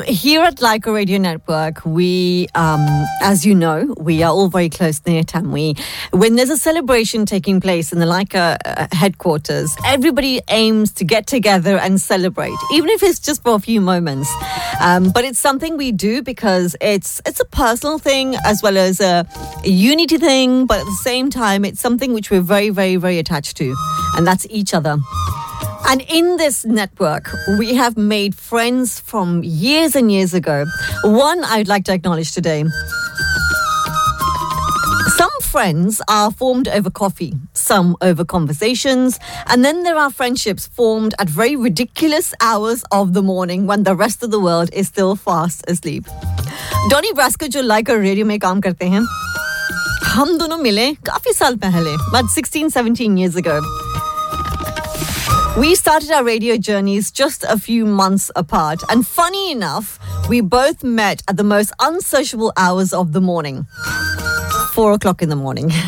here at Laika Radio Network, we, as you know, we are all very close-knit, and when there's a celebration taking place in the Laika headquarters, everybody aims to get together and celebrate, even if it's just for a few moments. But it's something we do because it's a personal thing as well as a unity thing, but at the same time, it's something which we're very, very, very attached to, and that's each other. And in this network, we have made friends from years and years ago. One I'd like to acknowledge today. Some friends are formed over coffee, some over conversations, and then there are friendships formed at very ridiculous hours of the morning when the rest of the world is still fast asleep. Donnie Brasco, जो Laika Radio में काम करते हैं, हम दोनों मिले काफी साल पहले, about 16-17 years ago. We started our radio journeys just a few months apart, and funny enough, we both met at the most unsociable hours of the morning. 4 o'clock in the morning.